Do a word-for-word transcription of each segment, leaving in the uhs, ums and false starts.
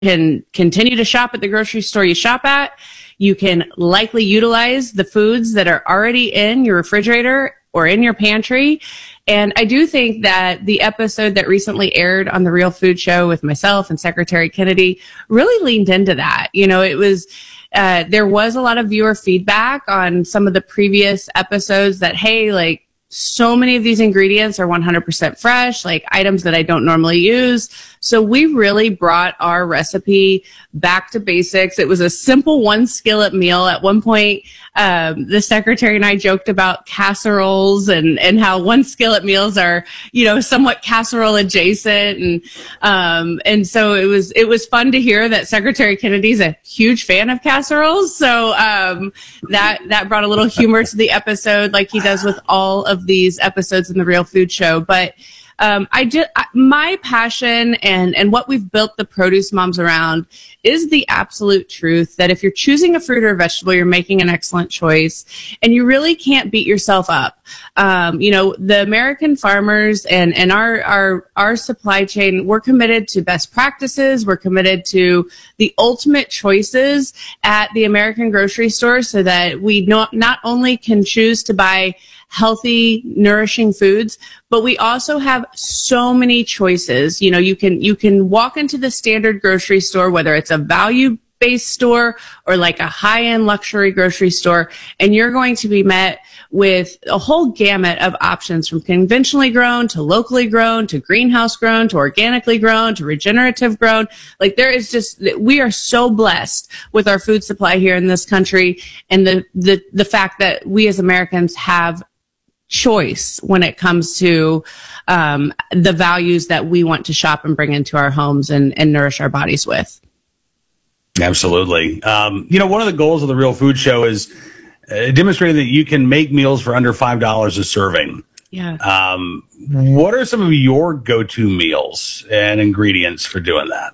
can continue to shop at the grocery store you shop at. You can likely utilize the foods that are already in your refrigerator or in your pantry. And I do think that the episode that recently aired on The Real Food Show with myself and Secretary Kennedy really leaned into that. You know, it was, uh, there was a lot of viewer feedback on some of the previous episodes that, hey, like, so many of these ingredients are one hundred percent fresh, like items that I don't normally use. So we really brought our recipe back to basics. It was a simple one skillet meal. At one point, um, the secretary and I joked about casseroles and, and how one skillet meals are, you know, somewhat casserole adjacent. And, um, and so it was, it was fun to hear that Secretary Kennedy's a huge fan of casseroles. So, um, that, that brought a little humor to the episode, like he does with all of these episodes in The Real Food Show. But Um, I just, my passion and, and what we've built the Produce Moms around is the absolute truth that if you're choosing a fruit or a vegetable, you're making an excellent choice, and you really can't beat yourself up. Um, you know, the American farmers and, and our, our, our supply chain, we're committed to best practices. We're committed to the ultimate choices at the American grocery store so that we not, not only can choose to buy healthy, nourishing foods, but we also have so many choices. You know, you can, you can walk into the standard grocery store, whether it's a value-based store or like a high-end luxury grocery store, and you're going to be met with a whole gamut of options, from conventionally grown to locally grown to greenhouse grown to organically grown to regenerative grown. Like, there is just, we are so blessed with our food supply here in this country, and the, the, the fact that we as Americans have choice when it comes to um, the values that we want to shop and bring into our homes and, and nourish our bodies with. Absolutely. Um, you know, one of the goals of The Real Food Show is uh, demonstrating that you can make meals for under five dollars a serving. Yeah. Um, what are some of your go-to meals and ingredients for doing that?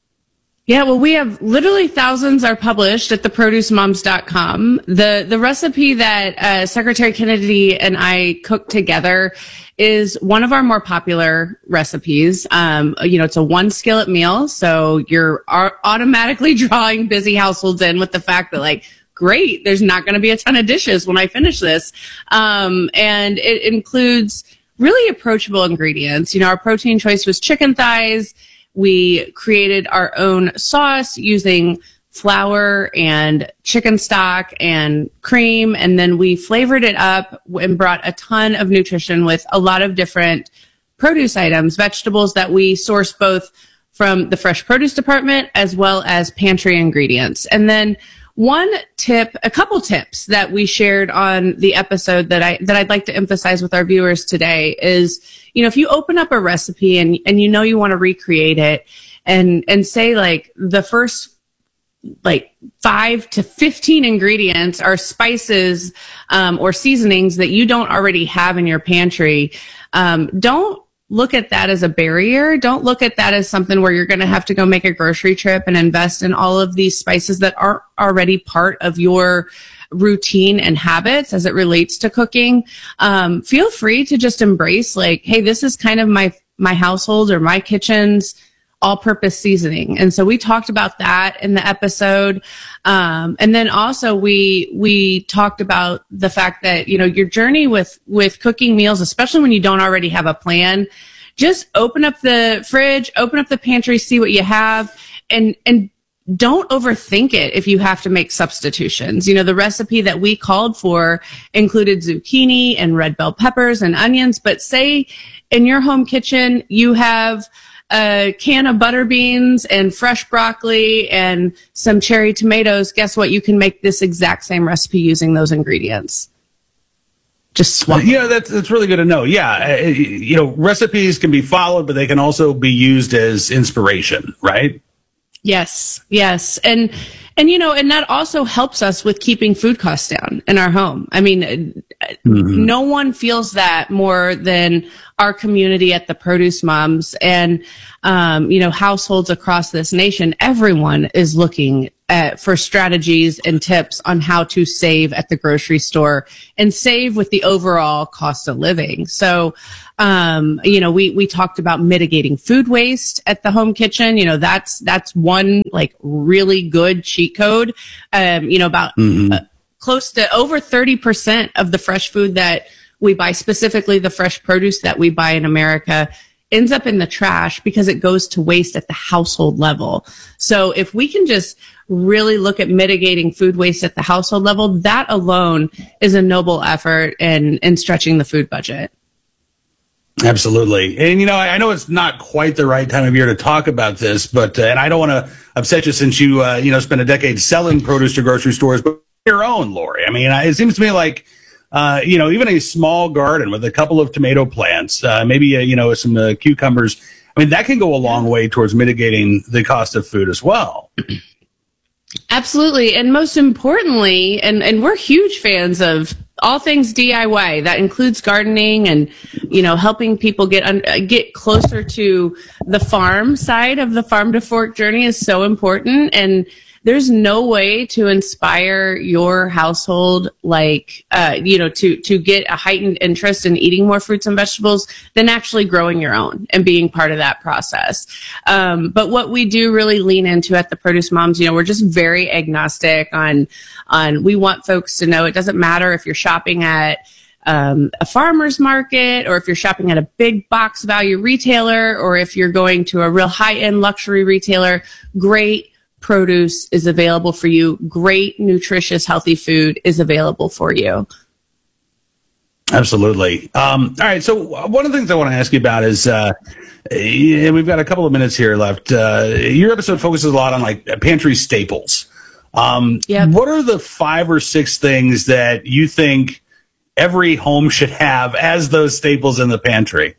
Yeah, well, we have literally thousands are published at the produce moms dot com. The, the recipe that, uh, Secretary Kennedy and I cooked together is one of our more popular recipes. Um, you know, it's a one skillet meal. So you're are automatically drawing busy households in with the fact that, like, great, there's not going to be a ton of dishes when I finish this. Um, and it includes really approachable ingredients. You know, our protein choice was chicken thighs. We created our own sauce using flour and chicken stock and cream, and then we flavored it up and brought a ton of nutrition with a lot of different produce items, vegetables that we source both from the fresh produce department as well as pantry ingredients. And then one tip, a couple tips that we shared on the episode that I, that I'd like to emphasize with our viewers today is, you know, if you open up a recipe and, and you know you want to recreate it and, and say like the first like five to fifteen ingredients are spices, um, or seasonings that you don't already have in your pantry, um, don't look at that as a barrier. Don't look at that as something where you're going to have to go make a grocery trip and invest in all of these spices that aren't already part of your routine and habits as it relates to cooking. Um, feel free to just embrace like, hey, this is kind of my, my household or my kitchen's all-purpose seasoning. And so we talked about that in the episode. Um, and then also we, we talked about the fact that, you know, your journey with, with cooking meals, especially when you don't already have a plan, just open up the fridge, open up the pantry, see what you have, and, and don't overthink it if you have to make substitutions. You know, the recipe that we called for included zucchini and red bell peppers and onions, but say in your home kitchen, you have a can of butter beans and fresh broccoli and some cherry tomatoes. Guess what? You can make this exact same recipe using those ingredients. Just swap. Yeah, that's that's really good to know. Yeah, uh, you know, recipes can be followed, but they can also be used as inspiration, right? Yes, yes. And, and, you know, and that also helps us with keeping food costs down in our home. I mean, mm-hmm. no one feels that more than our community at the Produce Moms and, um, you know, households across this nation, everyone is looking at, for strategies and tips on how to save at the grocery store and save with the overall cost of living. So, um, you know, we, we talked about mitigating food waste at the home kitchen. You know, that's, that's one like really good cheat code. Um, you know, about mm-hmm. uh, close to over thirty percent of the fresh food that we buy, specifically the fresh produce that we buy in America, ends up in the trash because it goes to waste at the household level. So if we can just really look at mitigating food waste at the household level, that alone is a noble effort in, in stretching the food budget. Absolutely. And, you know, I know it's not quite the right time of year to talk about this, but, uh, and I don't want to upset you since you, uh, you know, spent a decade selling produce to grocery stores, but your own, Lori. I mean, it seems to me like, uh, you know, even a small garden with a couple of tomato plants, uh, maybe, uh, you know, some uh, cucumbers. I mean, that can go a long way towards mitigating the cost of food as well. Absolutely. And most importantly, and, and we're huge fans of all things D I Y. That includes gardening and, you know, helping people get un- get closer to the farm side of the farm to fork journey is so important. And there's no way to inspire your household like, uh, you know, to, to get a heightened interest in eating more fruits and vegetables than actually growing your own and being part of that process. Um, but what we do really lean into at the Produce Moms, you know, we're just very agnostic on, on, we want folks to know it doesn't matter if you're shopping at, um, a farmer's market, or if you're shopping at a big box value retailer, or if you're going to a real high end luxury retailer. Great produce is available for you. Great, nutritious, healthy food is available for you. Absolutely. Um, all right. So one of the things I want to ask you about is, uh, we've got a couple of minutes here left. Uh, your episode focuses a lot on like pantry staples. Um, yep. What are the five or six things that you think every home should have as those staples in the pantry?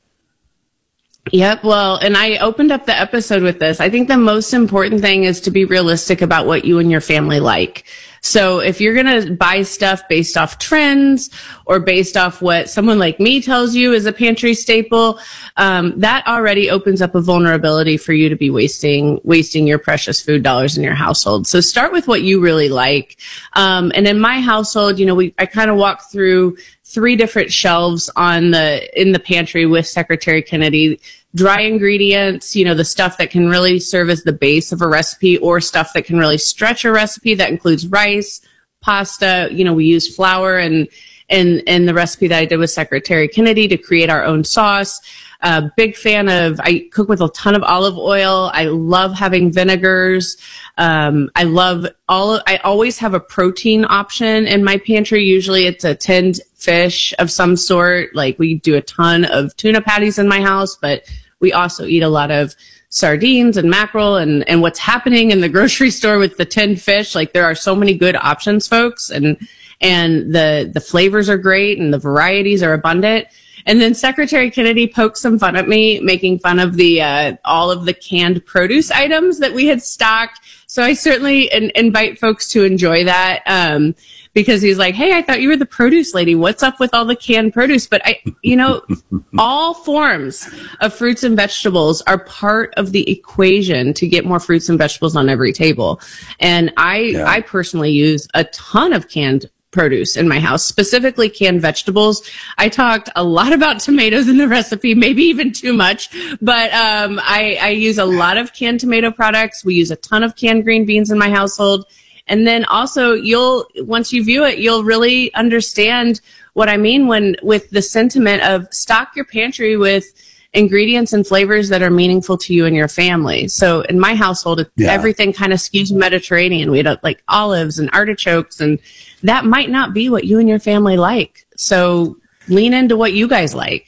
Yep. Well, and I opened up the episode with this. I think the most important thing is to be realistic about what you and your family like. So if you're going to buy stuff based off trends or based off what someone like me tells you is a pantry staple, um, that already opens up a vulnerability for you to be wasting, wasting your precious food dollars in your household. So start with what you really like. Um, and in my household, you know, we, I kind of walk through three different shelves on the, in the pantry with Secretary Kennedy. Dry ingredients, you know, the stuff that can really serve as the base of a recipe, or stuff that can really stretch a recipe. That includes rice, pasta. You know, we use flour and, and, and the recipe that I did with Secretary Kennedy to create our own sauce. Uh, big fan of, I cook with a ton of olive oil. I love having vinegars. Um, I love all, of, I always have a protein option in my pantry. Usually it's a tinned fish of some sort. Like we do a ton of tuna patties in my house, but we also eat a lot of sardines and mackerel and, and what's happening in the grocery store with the tinned fish. Like there are so many good options, folks. And, and the, the flavors are great and the varieties are abundant. And then Secretary Kennedy poked some fun at me, making fun of the, uh, all of the canned produce items that we had stocked. So I certainly in, invite folks to enjoy that. Um, because he's like, hey, I thought you were the produce lady. What's up with all the canned produce? But I, you know, all forms of fruits and vegetables are part of the equation to get more fruits and vegetables on every table. And I, yeah. I personally use a ton of canned produce in my house, specifically canned vegetables. I talked a lot about tomatoes in the recipe, maybe even too much, but um, I, I use a lot of canned tomato products. We use a ton of canned green beans in my household. And then also you'll, once you view it, you'll really understand what I mean when, with the sentiment of stock your pantry with ingredients and flavors that are meaningful to you and your family. So in my household, it, yeah. everything kind of skews Mediterranean. We had like olives and artichokes, and that might not be what you and your family like. So lean into what you guys like.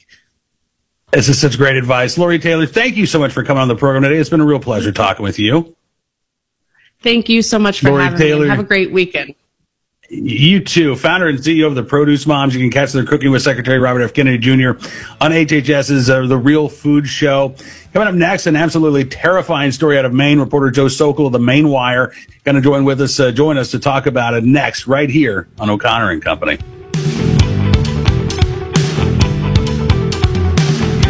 This is such great advice. Lori Taylor, thank you so much for coming on the program today. It's been a real pleasure talking with you. Thank you so much for Lori having Taylor, me. Have a great weekend. You too. Founder and C E O of the Produce Moms. You can catch their Cooking with Secretary Robert F. Kennedy Junior on H H S's uh, The Real Food Show. Coming up next, an absolutely terrifying story out of Maine. Reporter Joe Sokol of the Maine Wire going to join with us, uh, join us to talk about it next, right here on O'Connor and Company.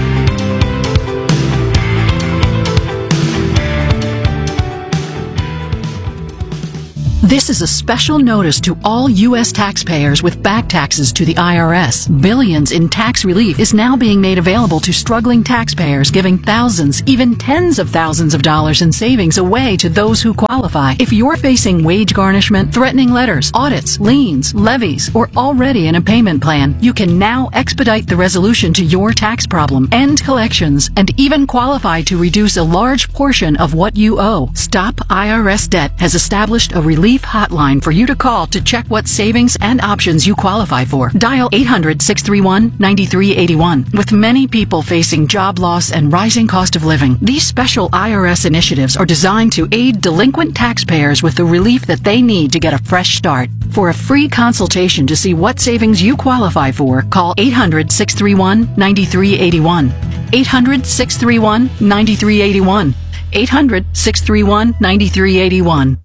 This is a special notice to all U S taxpayers with back taxes to the I R S. Billions in tax relief is now being made available to struggling taxpayers, giving thousands, even tens of thousands of dollars in savings away to those who qualify. If you're facing wage garnishment, threatening letters, audits, liens, levies, or already in a payment plan, you can now expedite the resolution to your tax problem, end collections, and even qualify to reduce a large portion of what you owe. Stop I R S Debt has established a relief hotline for you to call to check what savings and options you qualify for. Dial eight hundred, six three one, nine three eight one. With many people facing job loss and rising cost of living, these special I R S initiatives are designed to aid delinquent taxpayers with the relief that they need to get a fresh start. For a free consultation to see what savings you qualify for, call eight hundred, six three one, nine three eight one. eight hundred, six three one, nine three eight one. eight hundred, six three one, nine three eight one.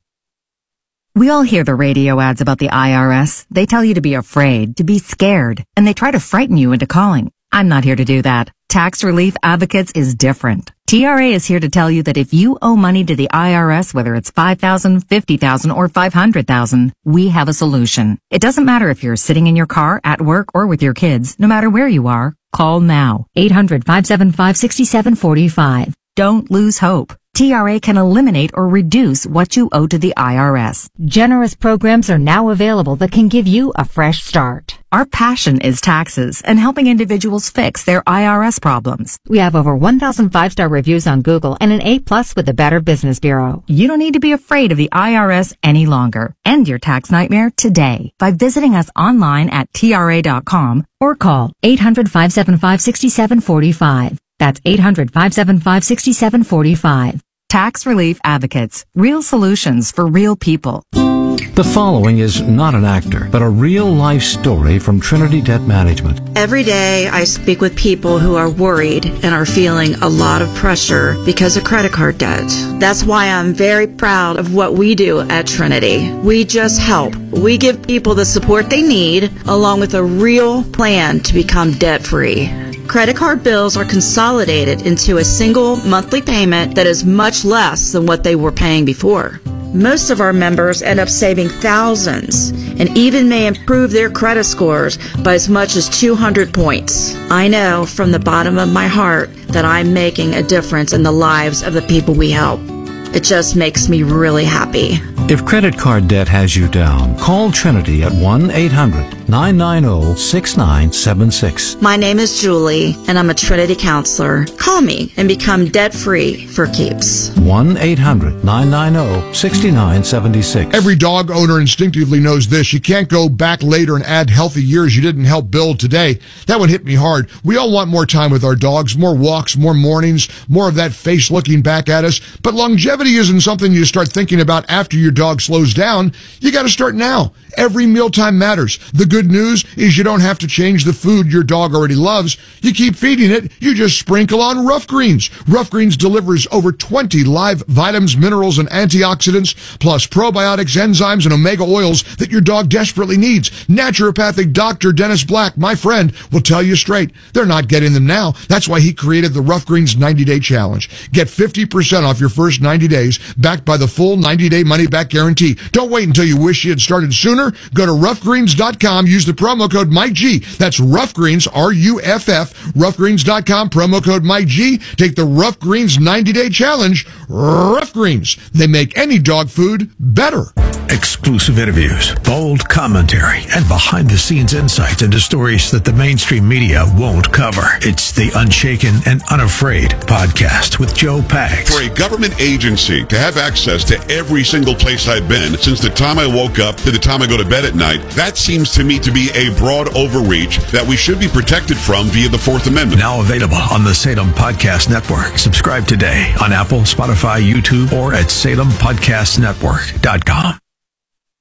We all hear the radio ads about the I R S. They tell you to be afraid, to be scared, and they try to frighten you into calling. I'm not here to do that. Tax Relief Advocates is different. T R A is here to tell you that if you owe money to the I R S, whether it's five thousand dollars, fifty thousand dollars, or five hundred thousand dollars, we have a solution. It doesn't matter if you're sitting in your car, at work, or with your kids. No matter where you are, call now. eight hundred, five seven five, six seven four five. Don't lose hope. T R A can eliminate or reduce what you owe to the I R S. Generous programs are now available that can give you a fresh start. Our passion is taxes and helping individuals fix their I R S problems. We have over one thousand five-star reviews on Google and an A plus with the Better Business Bureau. You don't need to be afraid of the I R S any longer. End your tax nightmare today by visiting us online at T R A dot com or call eight hundred, five seven five, six seven four five. That's eight hundred, five seven five, six seven four five. Tax Relief Advocates. Real solutions for real people. The following is not an actor, but a real-life story from Trinity Debt Management. Every day I speak with people who are worried and are feeling a lot of pressure because of credit card debt. That's why I'm very proud of what we do at Trinity. We just help. We give people the support they need, along with a real plan to become debt-free. Credit card bills are consolidated into a single monthly payment that is much less than what they were paying before. Most of our members end up saving thousands and even may improve their credit scores by as much as two hundred points. I know from the bottom of my heart that I'm making a difference in the lives of the people we help. It just makes me really happy. If credit card debt has you down, call Trinity at one eight hundred, nine nine zero, six nine seven six. My name is Julie, and I'm a Trinity counselor. Call me and become debt-free for keeps. one eight hundred, nine nine zero, six nine seven six. Every dog owner instinctively knows this. You can't go back later and add healthy years you didn't help build today. That one hit me hard. We all want more time with our dogs, more walks, more mornings, more of that face looking back at us. But longevity isn't something you start thinking about after your dog slows down. You got to start now. Every mealtime matters. The good news is you don't have to change the food your dog already loves. You keep feeding it. You just sprinkle on Rough Greens. Rough Greens delivers over twenty live vitamins, minerals, and antioxidants, plus probiotics, enzymes, and omega oils that your dog desperately needs. Naturopathic Doctor Dennis Black, my friend, will tell you straight. They're not getting them now. That's why he created the Rough Greens ninety-day challenge. Get fifty percent off your first ninety days, backed by the full ninety-day money-back guarantee. Don't wait until you wish you had started sooner. Go to rough greens dot com. Use the promo code Mike G. That's Rough Greens, R U F F, rough greens dot com, promo code Mike G. Take the Rough Greens ninety-day challenge. Rough Greens. They make any dog food better. Exclusive interviews, bold commentary, and behind-the-scenes insights into stories that the mainstream media won't cover. It's the Unshaken and Unafraid podcast with Joe Pags. For a government agency to have access to every single place I've been since the time I woke up to the time I go to bed at night, that seems to me to be a broad overreach that we should be protected from via the Fourth Amendment. Now available on the Salem Podcast Network. Subscribe today on Apple, Spotify, YouTube, or at salem podcast network dot com.